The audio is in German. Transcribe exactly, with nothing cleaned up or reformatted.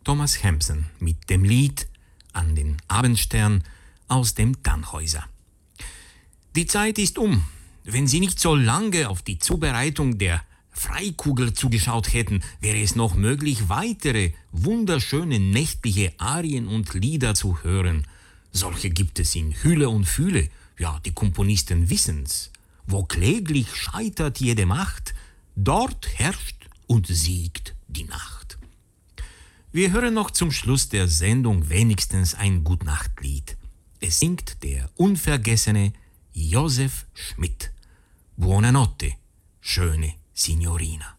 Thomas Hampson mit dem Lied An den Abendstern aus dem Tannhäuser. Die Zeit ist um. Wenn Sie nicht so lange auf die Zubereitung der Freikugel zugeschaut hätten, wäre es noch möglich, weitere wunderschöne nächtliche Arien und Lieder zu hören. Solche gibt es in Hülle und Fühle, ja, die Komponisten wissen's. Wo kläglich scheitert jede Macht, dort herrscht und siegt die Nacht. Wir hören noch zum Schluss der Sendung wenigstens ein Gutnachtlied. Es singt der unvergessene Josef Schmidt. Buonanotte, schöne Signorina.